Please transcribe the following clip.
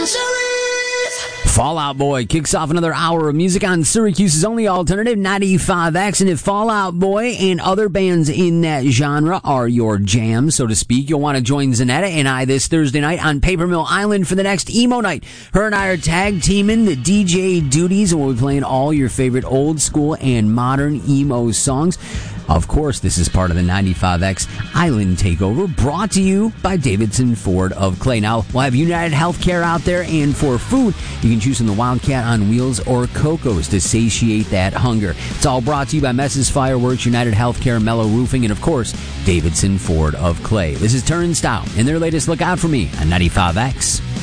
Fall Out Boy kicks off another hour of music on Syracuse's only alternative, 95X. And if Fall Out Boy and other bands in that genre are your jam, so to speak, you'll want to join Zanetta and I this Thursday night on Paper Mill Island for the next emo night. Her and I are tag teaming the DJ duties, and we'll be playing all your favorite old school and modern emo songs. Of course, this is part of the 95X Island Takeover, brought to you by Davidson Ford of Clay. Now, we'll have United Healthcare out there, and for food, you can choose from the Wildcat on Wheels or Coco's to satiate that hunger. It's all brought to you by Mess's Fireworks, United Healthcare, Mellow Roofing, and of course, Davidson Ford of Clay. This is Turnstile, and their latest Look Out For Me on 95X.